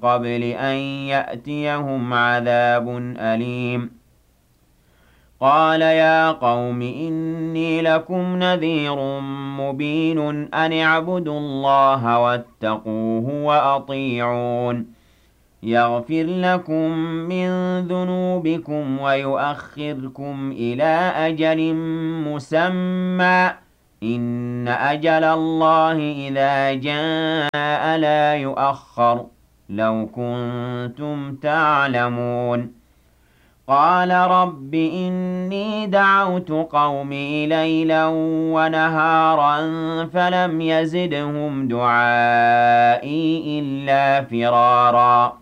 قبل أن يأتيهم عذاب أليم قال يا قوم إني لكم نذير مبين أن اعبدوا الله واتقوه وأطيعون يغفر لكم من ذنوبكم ويؤخركم إلى أجل مسمى إن أجل الله إذا جاء لا يؤخر لو كنتم تعلمون قال رب إني دعوت قومي ليلا ونهارا فلم يزدهم دعائي إلا فرارا